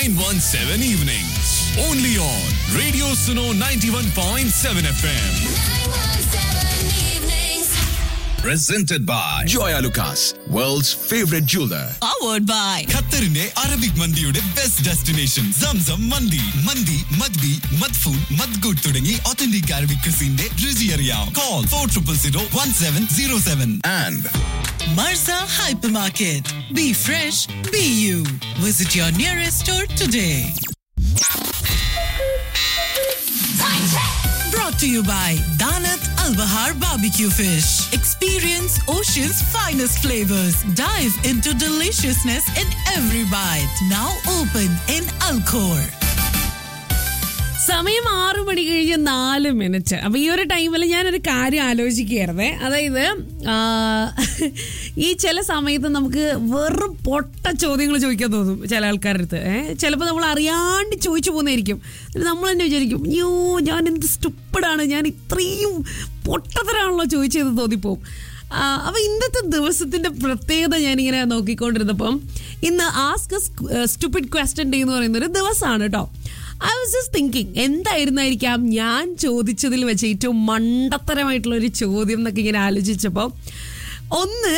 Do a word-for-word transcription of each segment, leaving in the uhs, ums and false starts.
nine one seven evenings. Only on Radio Suno ninety-one point seven F M. Presented by Joya Lucas, world's favorite jeweler. Powered by ഖത്തറിന്റെ Arabic മന്തിയുടെ best destination Zamzam മന്തി. മന്തി മദ്ബി മദ്ഫൂൻ മദ്ഗുഡ് തുടങ്ങി authentic Arabic ക്രിസിന്റെ രുചി അറിയാം. Call four triple zero one seven zero seven. And Marza Hypermarket. Be fresh, be you. Visit your nearest store today. Brought to you by Danat Al Bahar Barbecue Fish. Experience Ocean's finest flavors. Dive into deliciousness in every bite. Now open in Alcor. സമയം ആറു മണി കഴിഞ്ഞ് നാല് minute. അപ്പൊ ഈ ഒരു ടൈമിൽ ഞാനൊരു കാര്യം ആലോചിക്കുകയായിരുന്നേ. അതായത് ഈ ചില സമയത്ത് നമുക്ക് വെറും പൊട്ട ചോദ്യങ്ങൾ ചോദിക്കാൻ തോന്നും ചില ആൾക്കാരുടെ അടുത്ത്. ഏഹ് ചിലപ്പോൾ നമ്മൾ അറിയാണ്ട് ചോദിച്ചു പോകുന്നതായിരിക്കും. നമ്മൾ തന്നെ വിചാരിക്കും, അയ്യോ ഞാൻ എന്ത് സ്റ്റുപ്പിഡാണ്, ഞാൻ ഇത്രയും പൊട്ടത്തരാണല്ലോ ചോദിച്ചത് തോന്നിപ്പോവും. അപ്പോൾ ഇന്നത്തെ ദിവസത്തിൻ്റെ പ്രത്യേകത ഞാനിങ്ങനെ നോക്കിക്കൊണ്ടിരുന്നപ്പം ഇന്ന് ആസ്ക് സ്റ്റുപ്പിഡ് ക്വസ്റ്റ്യൻ ഡേ എന്ന് പറയുന്നൊരു ദിവസമാണ് കേട്ടോ. ഐ വാസ് ജസ്റ്റ് തിങ്കിങ് എന്തായിരുന്നായിരിക്കാം ഞാൻ ചോദിച്ചതിൽ വെച്ച് ഏറ്റവും മണ്ടത്തരമായിട്ടുള്ളൊരു ചോദ്യം എന്നൊക്കെ ഇങ്ങനെ ആലോചിച്ചപ്പോൾ ഒന്ന്,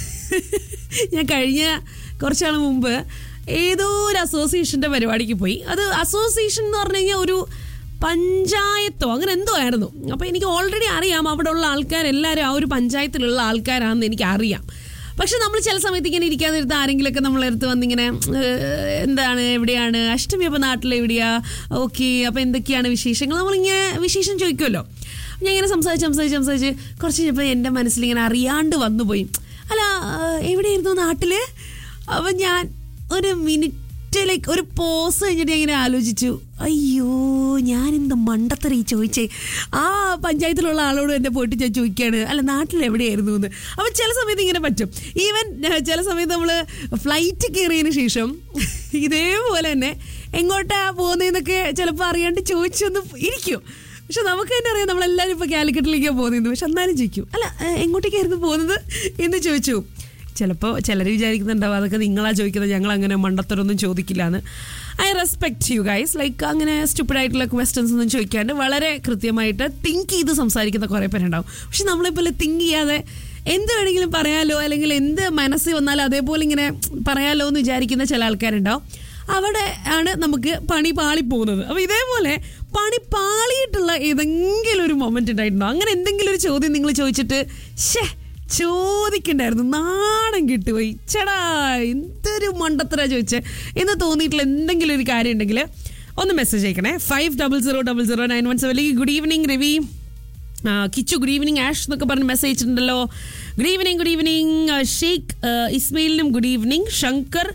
ഞാൻ കഴിഞ്ഞ കുറച്ചാൾ മുമ്പ് ഏതോ ഒരു അസോസിയേഷൻ്റെ പരിപാടിക്ക് പോയി. അത് അസോസിയേഷൻ എന്ന് പറഞ്ഞു കഴിഞ്ഞാൽ ഒരു പഞ്ചായത്തോ അങ്ങനെ എന്തോ ആയിരുന്നു. അപ്പോൾ എനിക്ക് ഓൾറെഡി അറിയാം അവിടെ ഉള്ള ആൾക്കാരെല്ലാവരും ആ ഒരു പഞ്ചായത്തിലുള്ള ആൾക്കാരാണെന്ന് എനിക്ക് അറിയാം. പക്ഷെ നമ്മൾ ചില സമയത്ത് ഇങ്ങനെ ഇരിക്കാതിരുത്ത് ആരെങ്കിലുമൊക്കെ നമ്മളെടുത്ത് വന്നിങ്ങനെ എന്താണ് എവിടെയാണ് അഷ്ടമി, അപ്പോൾ നാട്ടിലെവിടെയാ, ഓക്കെ അപ്പോൾ എന്തൊക്കെയാണ് വിശേഷങ്ങൾ, നമ്മളിങ്ങനെ വിശേഷം ചോദിക്കുമല്ലോ. ഞാൻ ഇങ്ങനെ സംസാരിച്ച് സംസാരിച്ച് സംസാരിച്ച് കുറച്ച് കഴിഞ്ഞപ്പോൾ എൻ്റെ മനസ്സിലിങ്ങനെ അറിയാണ്ട് വന്നുപോയി, അല്ല എവിടെയായിരുന്നു നാട്ടിൽ. അപ്പം ഞാൻ ഒരു മിനിറ്റ് ലൈക്ക് ഒരു പോസ് കഴിഞ്ഞിട്ട് ഞാൻ ഇങ്ങനെ ആലോചിച്ചു, അയ്യോ ഞാനെന്ത് മണ്ടത്തരം ഈ ചോദിച്ചേ. ആ പഞ്ചായത്തിലുള്ള ആളോട് എന്നെ പോയിട്ട് ഞാൻ ചോദിക്കുകയാണ്, അല്ല നാട്ടിൽ എവിടെയായിരുന്നു എന്ന്. അപ്പം ചില സമയത്ത് ഇങ്ങനെ പറ്റും. ഈവൻ ചില സമയത്ത് നമ്മൾ ഫ്ലൈറ്റ് കയറിയതിന് ശേഷം ഇതേപോലെ തന്നെ എങ്ങോട്ടാ പോകുന്നതെന്നൊക്കെ ചിലപ്പോൾ അറിയാണ്ട് ചോദിച്ചൊന്ന് ഇരിക്കും. പക്ഷെ നമുക്ക് തന്നെ അറിയാം നമ്മളെല്ലാവരും ഇപ്പോൾ കാലിക്കറ്റിലേക്കാണ് പോകുന്നത്. പക്ഷെ എന്നാലും ചോദിക്കും, അല്ല എങ്ങോട്ടേക്കായിരുന്നു പോകുന്നത് എന്ന് ചോദിച്ചു. ചിലപ്പോൾ ചിലർ വിചാരിക്കുന്നുണ്ടാവും അതൊക്കെ നിങ്ങളാ ചോദിക്കുന്നത്, ഞങ്ങൾ അങ്ങനെ മണ്ടത്തരൊന്നും ചോദിക്കില്ല എന്ന്. I respect you guys. Like അങ്ങനെ സ്റ്റുപ്പിഡായിട്ടുള്ള ക്വസ്റ്റ്യൻസ് ഒന്നും ചോദിക്കാണ്ട് വളരെ കൃത്യമായിട്ട് തിങ്ക് ചെയ്ത് സംസാരിക്കുന്ന കുറേ പേരുണ്ടാവും. പക്ഷെ നമ്മളിപ്പോൾ തിങ്ക് ചെയ്യാതെ എന്ത് വേണമെങ്കിലും പറയാലോ, അല്ലെങ്കിൽ എന്ത് മനസ്സിൽ വന്നാലും അതേപോലെ ഇങ്ങനെ പറയാലോ എന്ന് വിചാരിക്കുന്ന ചില ആൾക്കാരുണ്ടാവും. അവിടെ ആണ് നമുക്ക് പണി പാളിപ്പോകുന്നത്. അപ്പോൾ ഇതേപോലെ പണി പാളിയിട്ടുള്ള ഏതെങ്കിലും ഒരു മൊമെൻ്റ് ഉണ്ടായിട്ടുണ്ടോ? അങ്ങനെ എന്തെങ്കിലും ഒരു ചോദ്യം നിങ്ങൾ ചോദിച്ചിട്ട് ഷേ ചോദിക്കണ്ടായിരുന്നു, നാണം കിട്ടുപോയി, ചേടാ എന്തൊരു മണ്ടത്തരാ ചോദിച്ചേ എന്ന് തോന്നിയിട്ടുള്ള എന്തെങ്കിലും ഒരു കാര്യം ഉണ്ടെങ്കിൽ ഒന്ന് message അയക്കണേ. Five double zero double zero nine one സെവനിലേക്ക്. Good evening Ravi, Kichu good evening, ash എന്നൊക്കെ പറഞ്ഞ് message അയച്ചിട്ടുണ്ടല്ലോ. Good evening good evening Sheikh ഇസ്മയിലിനും good evening. Shankar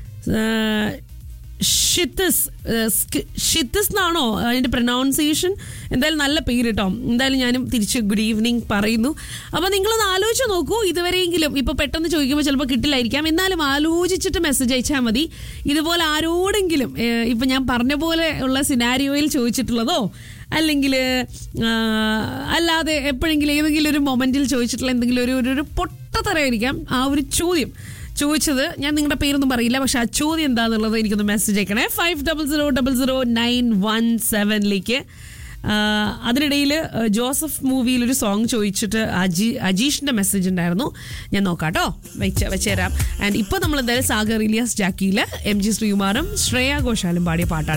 ഷിത്തിസ് ഷിത്തിസ് എന്നാണോ അതിൻ്റെ പ്രൊനൗൺസിയേഷൻ? എന്തായാലും നല്ല പേര് കേട്ടോ. എന്തായാലും ഞാനും തിരിച്ച് ഗുഡ് ഈവനിങ് പറയുന്നു. അപ്പോൾ നിങ്ങളൊന്ന് ആലോചിച്ച് നോക്കൂ. ഇതുവരെയെങ്കിലും ഇപ്പോൾ പെട്ടെന്ന് ചോദിക്കുമ്പോൾ ചിലപ്പോൾ കിട്ടില്ലായിരിക്കാം, എന്നാലും ആലോചിച്ചിട്ട് മെസ്സേജ് അയച്ചാൽ മതി. ഇതുപോലെ ആരോടെങ്കിലും ഇപ്പം ഞാൻ പറഞ്ഞ പോലെ ഉള്ള സിനാരിയോയിൽ ചോദിച്ചിട്ടുള്ളതോ അല്ലെങ്കിൽ അല്ലാതെ എപ്പോഴെങ്കിലും ഏതെങ്കിലും ഒരു മൊമെൻറ്റിൽ ചോദിച്ചിട്ടുള്ള എന്തെങ്കിലും ഒരു ഒരു പൊട്ടത്തരമായിരിക്കാം ആ ഒരു ചോദ്യം ചോദിച്ചത്. ഞാൻ നിങ്ങളുടെ പേരൊന്നും പറയില്ല, പക്ഷെ ആ ചോദ്യം എന്താണെന്നുള്ളത് എനിക്കൊന്ന് message അയക്കണേ. Five double zero double zero nine one സെവനിലേക്ക്. അതിനിടയിൽ ജോസഫ് മൂവിയിലൊരു സോങ് ചോദിച്ചിട്ട് അജി അജീഷിൻ്റെ മെസ്സേജ് ഉണ്ടായിരുന്നു. ഞാൻ നോക്കാം കേട്ടോ, വെച്ച് വെച്ചുതരാം. ആൻഡ് ഇപ്പോൾ നമ്മൾ എന്തായാലും സാഗർ ഇലിയാസ് ജാക്കിയിൽ എം ജി ശ്രീകുമാറും ശ്രേയ ഘോഷാലും പാടിയ പാട്ടാണ്